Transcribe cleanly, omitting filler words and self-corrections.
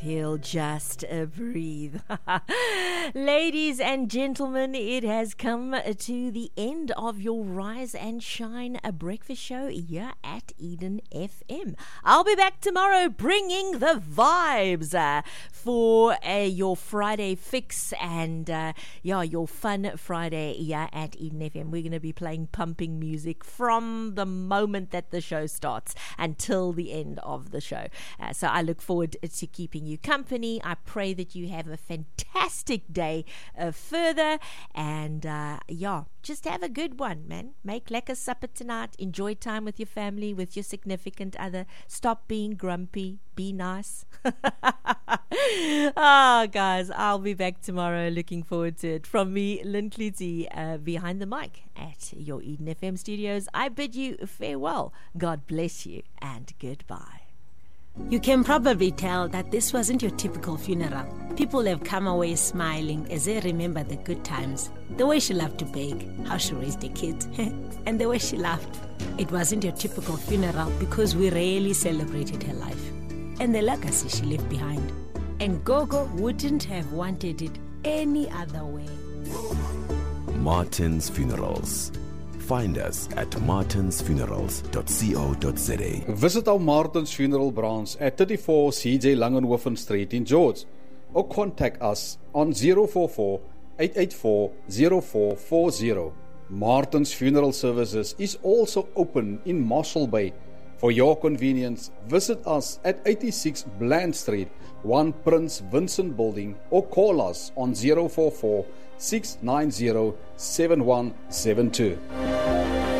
He'll just breathe. Ladies and gentlemen, it has come to the end of your Rise and Shine a breakfast show here at Eden FM. I'll be back tomorrow bringing the vibes for your Friday fix and your fun Friday here at Eden FM. We're going to be playing pumping music from the moment that the show starts until the end of the show. So I look forward to keeping you company. I pray that you have a fantastic day further, and just have a good one, man. Make lekker supper tonight. Enjoy time with your family, with your significant other. Stop being grumpy. Be nice. Guys, I'll be back tomorrow. Looking forward to it. From me, Lynn Clutie, behind the mic at your Eden FM studios, I bid you farewell. God bless you and goodbye. You can probably tell that this wasn't your typical funeral. People have come away smiling as they remember the good times. The way she loved to bake, how she raised her kids, and the way she laughed. It wasn't your typical funeral because we rarely celebrated her life and the legacy she left behind. And Gogo wouldn't have wanted it any other way. Martin's Funerals. Find us at martinsfunerals.co.za. Visit our Martin's Funeral branch at 34 CJ Langenhoven Street in George, or contact us on 044-884-0440. Martin's Funeral Services is also open in Marshall Bay. For your convenience, visit us at 86 Bland Street, 1 Prince Vincent Building, or call us on 044-690-7172.